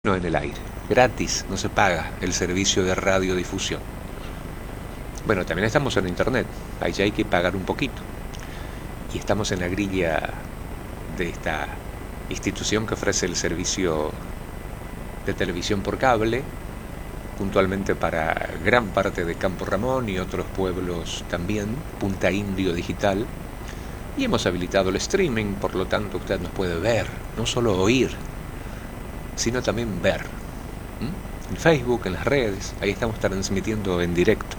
No en el aire, gratis, no se paga el servicio de radiodifusión. Bueno, también estamos en internet, ahí ya hay que pagar un poquito. Y estamos en la grilla de esta institución que ofrece el servicio de televisión por cable, puntualmente para gran parte de Campo Ramón y otros pueblos también, Punta Indio Digital. Y hemos habilitado el streaming, por lo tanto usted nos puede ver, no solo oír, sino también ver. En Facebook, en las redes, ahí estamos transmitiendo en directo.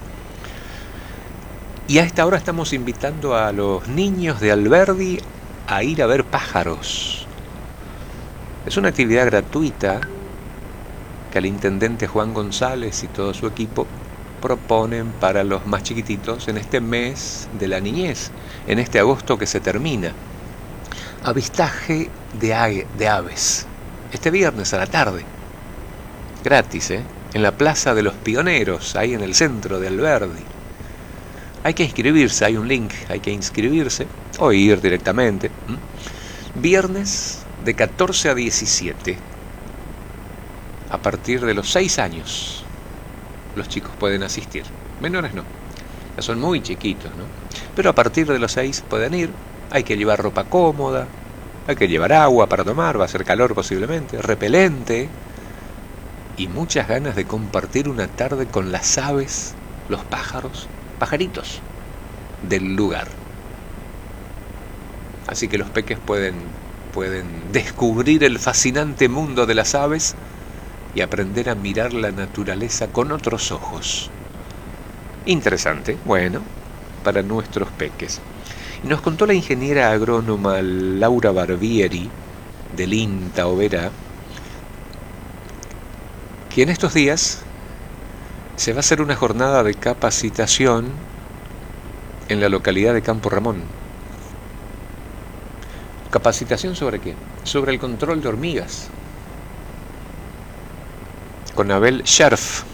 Y a esta hora estamos invitando a los niños de Alberdi a ir a ver pájaros. Es una actividad gratuita que el intendente Juan González y todo su equipo proponen para los más chiquititos en este mes de la niñez, en este agosto que se termina. Avistaje de aves. Este viernes a la tarde, gratis, en la Plaza de los Pioneros, ahí en el centro de Alberdi. Hay que inscribirse, hay un link, hay que inscribirse o ir directamente. Viernes de 14 a 17, a partir de los 6 años, los chicos pueden asistir, menores no, ya son muy chiquitos, ¿no? Pero a partir de los 6 pueden ir, hay que llevar ropa cómoda, hay que llevar agua para tomar, va a hacer calor posiblemente, repelente y muchas ganas de compartir una tarde con las aves, los pájaros, pajaritos del lugar. Así que los peques pueden descubrir el fascinante mundo de las aves y aprender a mirar la naturaleza con otros ojos. Interesante, bueno, para nuestros peques. Nos contó la ingeniera agrónoma Laura Barbieri, del INTA Oberá, que en estos días se va a hacer una jornada de capacitación en la localidad de Campo Ramón. ¿Capacitación sobre qué? Sobre el control de hormigas. Con Abel Scherf.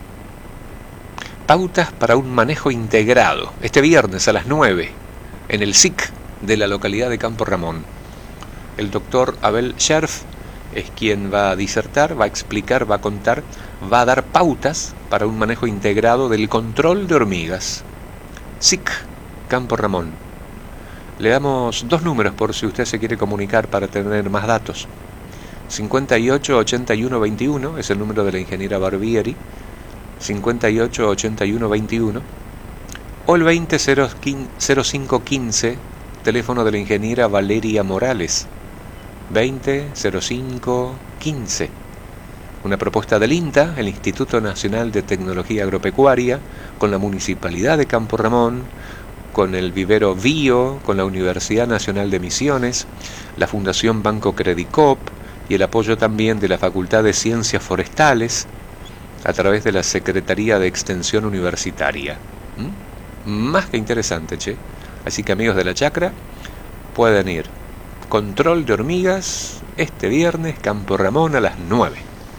Pautas para un manejo integrado. Este viernes a las 9. En el SIC de la localidad de Campo Ramón. El doctor Abel Scherf es quien va a disertar, va a explicar, va a contar, va a dar pautas para un manejo integrado del control de hormigas. SIC, Campo Ramón. Le damos 2 números por si usted se quiere comunicar para tener más datos. 58 81 21 es el número de la ingeniera Barbieri. 58 81 21. O el 200515, teléfono de la ingeniera Valeria Morales. 200515. Una propuesta del INTA, el Instituto Nacional de Tecnología Agropecuaria, con la Municipalidad de Campo Ramón, con el Vivero Bio, con la Universidad Nacional de Misiones, la Fundación Banco Credicop y el apoyo también de la Facultad de Ciencias Forestales a través de la Secretaría de Extensión Universitaria. Más que interesante, che. Así que amigos de la chacra, pueden ir. Control de hormigas, este viernes, Campo Ramón a las 9.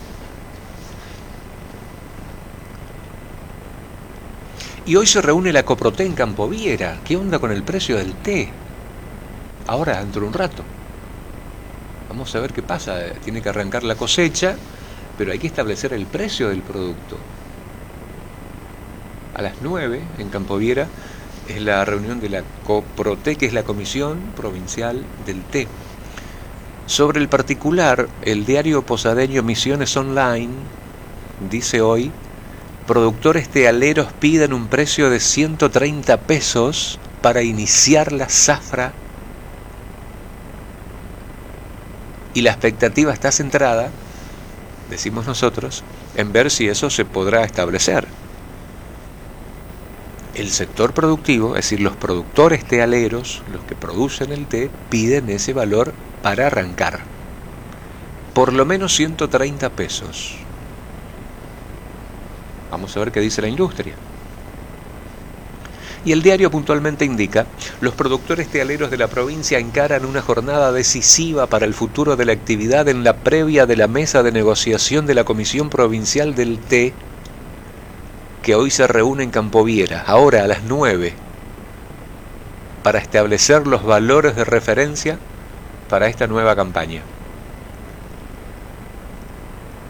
Y hoy se reúne la Coproté en Campo Viera. ¿Qué onda con el precio del té? Ahora, dentro de un rato. Vamos a ver qué pasa. Tiene que arrancar la cosecha, pero hay que establecer el precio del producto. A las 9 en Campo Viera es la reunión de la Coproté, que es la Comisión Provincial del Té. Sobre el particular, el diario posadeño Misiones Online dice hoy: productores tealeros piden un precio de 130 pesos para iniciar la zafra. Y la expectativa está centrada, decimos nosotros, en ver si eso se podrá establecer. El sector productivo, es decir, los productores tealeros, los que producen el té, piden ese valor para arrancar. Por lo menos 130 pesos. Vamos a ver qué dice la industria. Y el diario puntualmente indica: los productores tealeros de la provincia encaran una jornada decisiva para el futuro de la actividad en la previa de la mesa de negociación de la Comisión Provincial del Té, que hoy se reúne en Campo Viera, ahora a las 9, para establecer los valores de referencia para esta nueva campaña.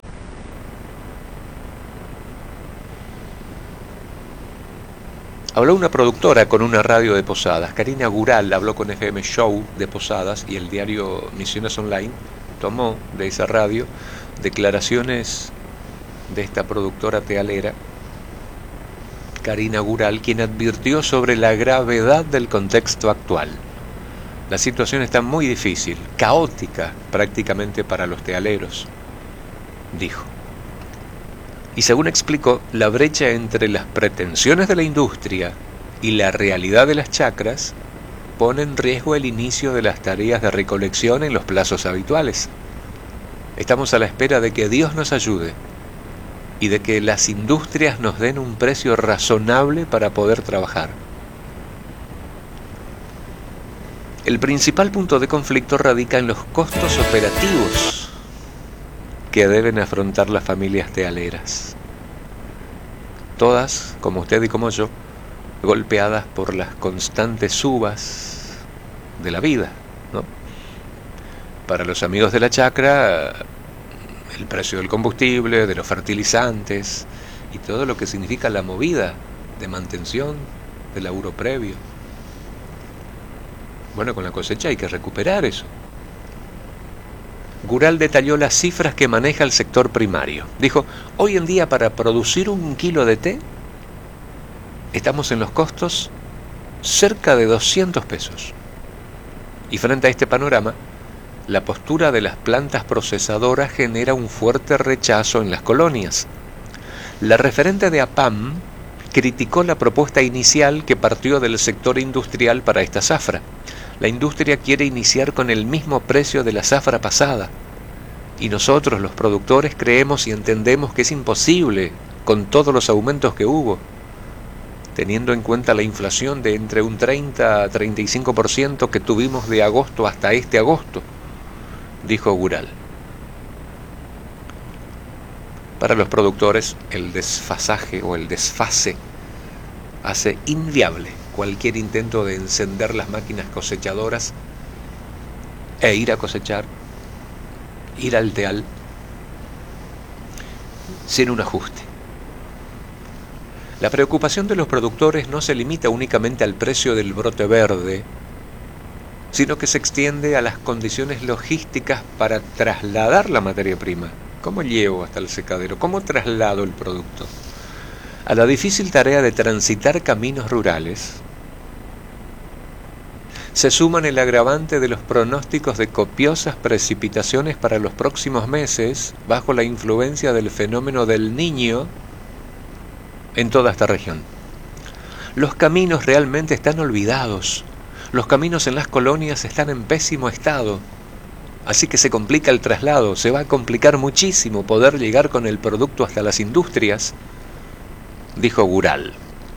Habló una productora con una radio de Posadas. Karina Gural habló con FM Show de Posadas y el diario Misiones Online tomó de esa radio declaraciones de esta productora tealera, Karina Gural, quien advirtió sobre la gravedad del contexto actual. La situación está muy difícil, caótica prácticamente para los tealeros, dijo. Y según explicó, la brecha entre las pretensiones de la industria y la realidad de las chacras pone en riesgo el inicio de las tareas de recolección en los plazos habituales. Estamos a la espera de que Dios nos ayude y de que las industrias nos den un precio razonable para poder trabajar. El principal punto de conflicto radica en los costos operativos que deben afrontar las familias tealeras. Todas, como usted y como yo, golpeadas por las constantes subas de la vida, ¿no? Para los amigos de la chacra, el precio del combustible, de los fertilizantes y todo lo que significa la movida de mantención, de laburo previo. Bueno, con la cosecha hay que recuperar eso. Gural detalló las cifras que maneja el sector primario. Dijo, hoy en día para producir 1 kilo de té, estamos en los costos cerca de 200 pesos. Y frente a este panorama, la postura de las plantas procesadoras genera un fuerte rechazo en las colonias. La referente de APAM criticó la propuesta inicial que partió del sector industrial para esta zafra. La industria quiere iniciar con el mismo precio de la zafra pasada. Y nosotros, los productores, creemos y entendemos que es imposible con todos los aumentos que hubo, teniendo en cuenta la inflación de entre un 30 a 35% que tuvimos de agosto hasta este agosto, dijo Gural. Para los productores, el desfasaje o el desfase hace inviable cualquier intento de encender las máquinas cosechadoras e ir a cosechar, ir al teal, sin un ajuste. La preocupación de los productores no se limita únicamente al precio del brote verde, sino que se extiende a las condiciones logísticas para trasladar la materia prima. ¿Cómo llevo hasta el secadero? ¿Cómo traslado el producto? A la difícil tarea de transitar caminos rurales, se suman el agravante de los pronósticos de copiosas precipitaciones para los próximos meses bajo la influencia del fenómeno del Niño en toda esta región. Los caminos realmente están olvidados. Los caminos en las colonias están en pésimo estado. Así que se complica el traslado, se va a complicar muchísimo poder llegar con el producto hasta las industrias, dijo Gural.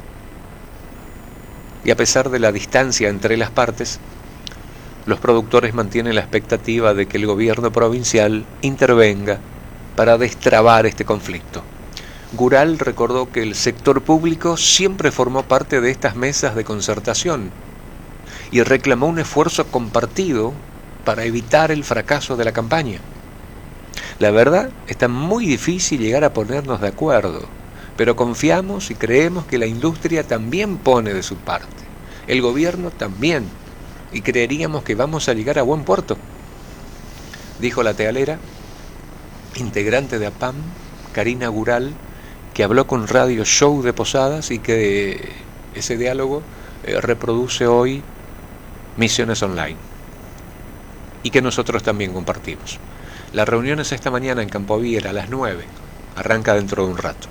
Y a pesar de la distancia entre las partes, los productores mantienen la expectativa de que el gobierno provincial intervenga para destrabar este conflicto. Gural recordó que el sector público siempre formó parte de estas mesas de concertación y reclamó un esfuerzo compartido para evitar el fracaso de la campaña. La verdad, está muy difícil llegar a ponernos de acuerdo, pero confiamos y creemos que la industria también pone de su parte, el gobierno también, y creeríamos que vamos a llegar a buen puerto, dijo la tealera, integrante de APAM, Karina Gural, que habló con Radio Show de Posadas y que ese diálogo reproduce hoy Misiones Online y que nosotros también compartimos. La reunión es esta mañana en Campo Viera a las 9, arranca dentro de un rato.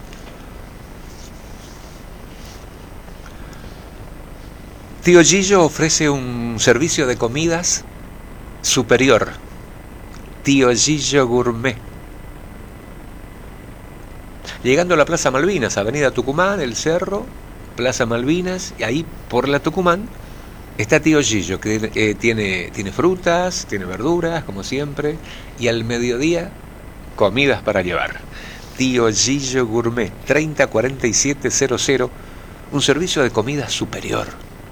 Tío Gillo ofrece un servicio de comidas superior. Tío Gillo Gourmet. Llegando a la Plaza Malvinas, Avenida Tucumán, El Cerro, Plaza Malvinas, y ahí por la Tucumán está Tío Gillo, que tiene frutas, tiene verduras, como siempre, y al mediodía comidas para llevar. Tío Gillo Gourmet, 304700, un servicio de comida superior.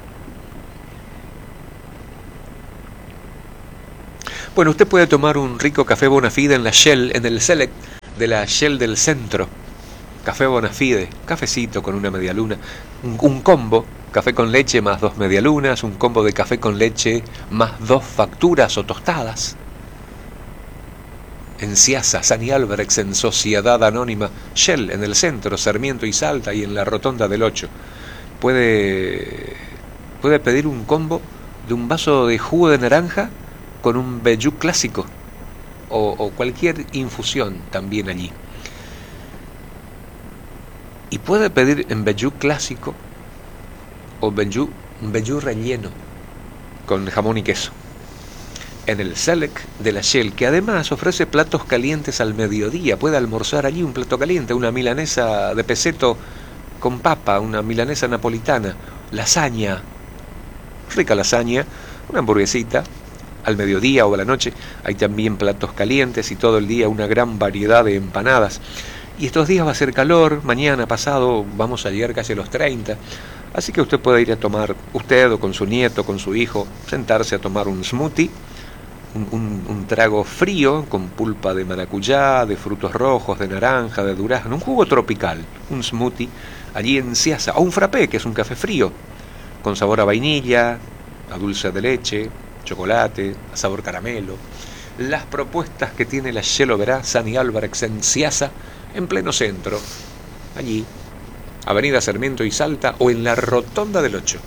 Bueno, usted puede tomar un rico café Bonafide en la Shell, en el Select de la Shell del centro. café Bonafide, cafecito con una medialuna, un combo, café con leche más 2 medialunas, un combo de café con leche más 2 facturas o tostadas. En Ciasa, Sani Álvarez en Sociedad Anónima, Shell en el centro, Sarmiento y Salta y en la Rotonda del 8. Puede pedir un combo de un vaso de jugo de naranja con un Belgiú clásico o cualquier infusión también allí. Y puede pedir en Belgiú clásico o Belgiú relleno con jamón y queso. En el Selec de la Shell, que además ofrece platos calientes al mediodía. Puede almorzar allí un plato caliente, una milanesa de peseto con papa, una milanesa napolitana, lasaña, rica lasaña, una hamburguesita al mediodía o a la noche. Hay también platos calientes y todo el día una gran variedad de empanadas. Y estos días va a ser calor, mañana, pasado, vamos a llegar casi a los 30. Así que usted puede ir a tomar, usted o con su nieto, con su hijo, sentarse a tomar un smoothie, un trago frío con pulpa de maracuyá, de frutos rojos, de naranja, de durazno, un jugo tropical, un smoothie, allí en Ciasa, o un frappé, que es un café frío, con sabor a vainilla, a dulce de leche, chocolate, a sabor caramelo. Las propuestas que tiene la Shell Oberá Sani Álvarez en Ciasa, en pleno centro, allí, Avenida Sarmiento y Salta, o en la Rotonda del 8.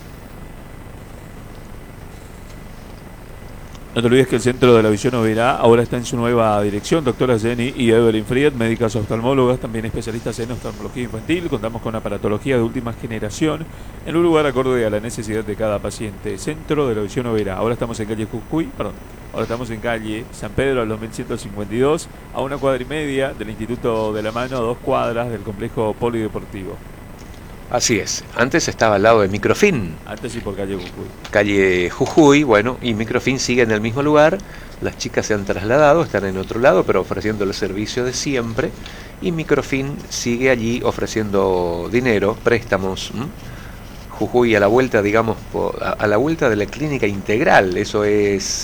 No te olvides que el Centro de la Visión Oberá ahora está en su nueva dirección. Doctoras Jenny y Evelyn Fried, médicas oftalmólogas, también especialistas en oftalmología infantil. Contamos con aparatología de última generación en un lugar acorde a la necesidad de cada paciente. Centro de la Visión Oberá. Ahora estamos en calle San Pedro al 2152, a 1 cuadra y media del Instituto de la Mano, a 2 cuadras del complejo polideportivo. Así es. Antes estaba al lado de Microfin. Antes sí, por calle Jujuy. Calle Jujuy, bueno, y Microfin sigue en el mismo lugar. Las chicas se han trasladado, están en otro lado, pero ofreciendo el servicio de siempre. Y Microfin sigue allí ofreciendo dinero, préstamos. Jujuy a la vuelta, digamos, a la vuelta de la clínica integral. Eso es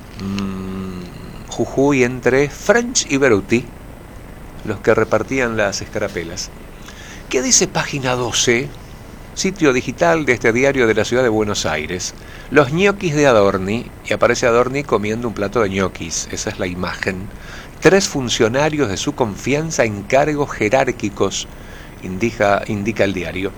Jujuy entre French y Beruti, los que repartían las escarapelas. ¿Qué dice Página 12? Sitio digital de este diario de la ciudad de Buenos Aires. Los ñoquis de Adorni, y aparece Adorni comiendo un plato de ñoquis, esa es la imagen. 3 funcionarios de su confianza en cargos jerárquicos, indica el diario.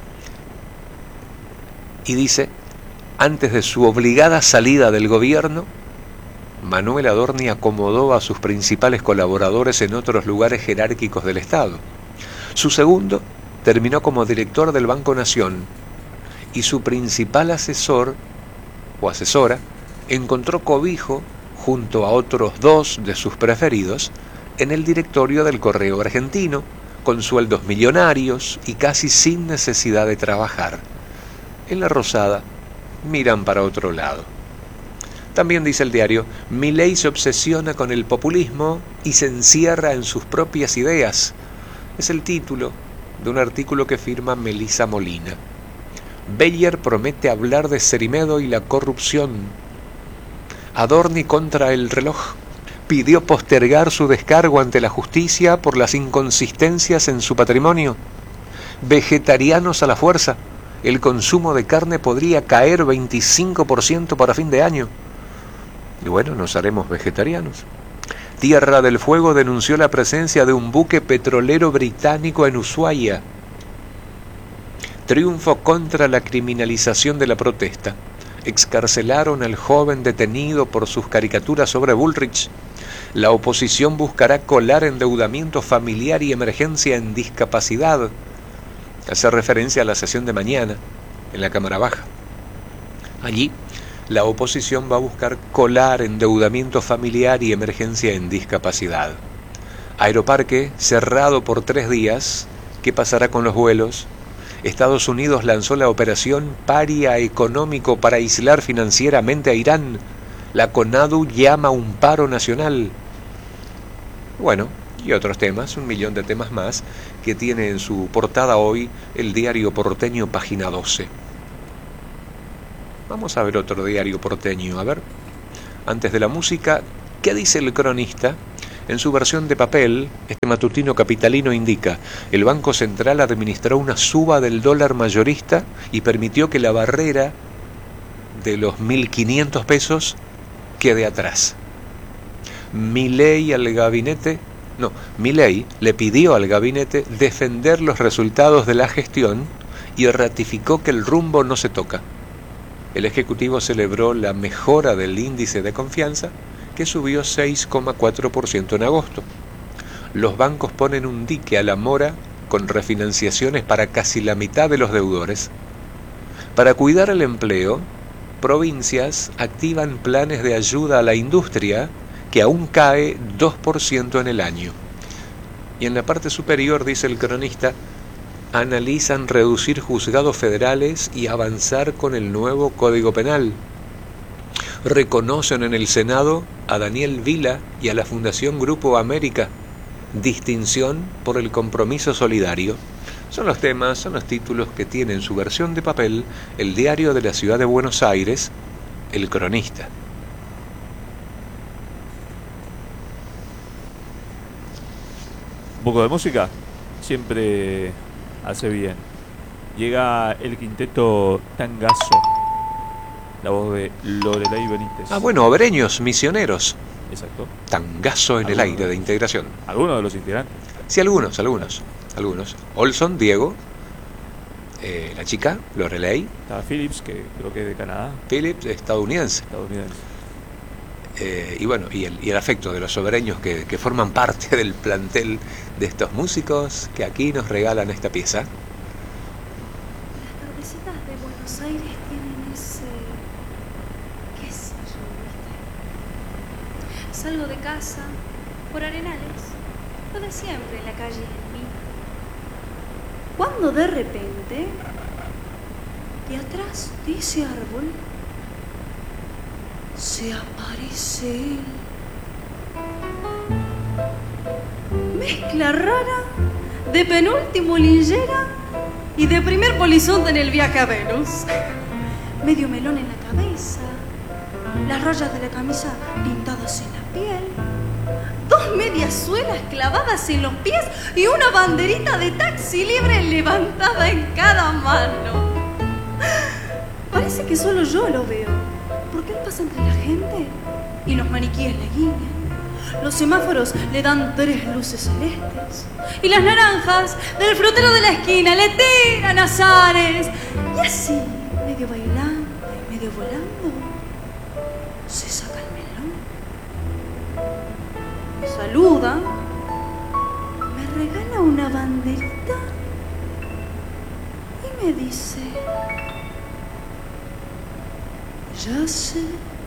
Y dice, antes de su obligada salida del gobierno, Manuel Adorni acomodó a sus principales colaboradores en otros lugares jerárquicos del Estado. Su segundo terminó como director del Banco Nación y su principal asesor o asesora encontró cobijo junto a otros 2 de sus preferidos en el directorio del Correo Argentino, con sueldos millonarios y casi sin necesidad de trabajar. En la Rosada miran para otro lado. También dice el diario, Milei se obsesiona con el populismo y se encierra en sus propias ideas. Es el título de un artículo que firma Melissa Molina. Beyer promete hablar de Cerimedo y la corrupción. Adorni contra el reloj. Pidió postergar su descargo ante la justicia por las inconsistencias en su patrimonio. Vegetarianos a la fuerza. El consumo de carne podría caer 25% para fin de año. Y bueno, nos haremos vegetarianos. Tierra del Fuego denunció la presencia de un buque petrolero británico en Ushuaia. Triunfo contra la criminalización de la protesta. Excarcelaron al joven detenido por sus caricaturas sobre Bullrich. La oposición buscará colar endeudamiento familiar y emergencia en discapacidad. Hace referencia a la sesión de mañana en la Cámara Baja. Allí, la oposición va a buscar colar endeudamiento familiar y emergencia en discapacidad. Aeroparque cerrado por 3 días. ¿Qué pasará con los vuelos? Estados Unidos lanzó la operación Paria Económico para aislar financieramente a Irán. La CONADU llama a un paro nacional. Bueno, y otros temas, 1.000.000 de temas más, que tiene en su portada hoy el diario porteño Página 12. Vamos a ver otro diario porteño, a ver. Antes de la música, ¿qué dice el cronista? En su versión de papel, este matutino capitalino indica: el Banco Central administró una suba del dólar mayorista y permitió que la barrera de los 1.500 pesos quede atrás. Milei le pidió al gabinete defender los resultados de la gestión y ratificó que el rumbo no se toca. El Ejecutivo celebró la mejora del índice de confianza, que subió 6,4% en agosto. Los bancos ponen un dique a la mora con refinanciaciones para casi la mitad de los deudores. Para cuidar el empleo, provincias activan planes de ayuda a la industria que aún cae 2% en el año. Y en la parte superior, dice el cronista, analizan reducir juzgados federales y avanzar con el nuevo Código Penal. Reconocen en el Senado a Daniel Vila y a la Fundación Grupo América, distinción por el compromiso solidario. Son los temas, son los títulos que tiene en su versión de papel el diario de la ciudad de Buenos Aires, El Cronista. Un poco de música siempre hace bien. Llega el quinteto Tangazo, la voz de Lorelai Benítez. Bueno, obreños, misioneros. Exacto. Tangazo en el aire de integración. ¿Algunos de los integrantes? Sí, algunos. Olson, Diego, la chica, Lorelai. Estaba Phillips, que creo que es de Canadá. Phillips, estadounidense. Y bueno, y el afecto de los obreños que forman parte del plantel de estos músicos que aquí nos regalan esta pieza. Las tardecitas de Buenos Aires tienen ese... qué sé yo, ¿viste? Salgo de casa, por Arenales, lo de siempre, en la calle Elmina. Cuando de repente, de atrás de ese árbol, se aparece él. Mezcla rara de penúltimo linchera y de primer polizonte en el viaje a Venus. Medio melón en la cabeza, las rayas de la camisa pintadas en la piel, 2 medias suelas clavadas en los pies y una banderita de taxi libre levantada en cada mano. Parece que solo yo lo veo, porque él pasa entre la gente y los maniquíes le guiñan. Los semáforos le dan 3 luces celestes y las naranjas del frutero de la esquina le tiran azares. Y así, medio bailando y medio volando, se saca el melón, saluda, me regala una banderita y me dice: ya sé